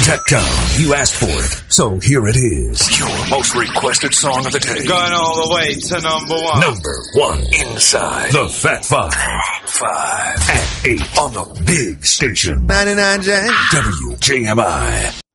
Tech-Town, you asked for it, so here it is. Your most requested song of the day. Going all the way to number one. Number one inside the Fat Five. At 8 on the big station. 99 J. WJMI.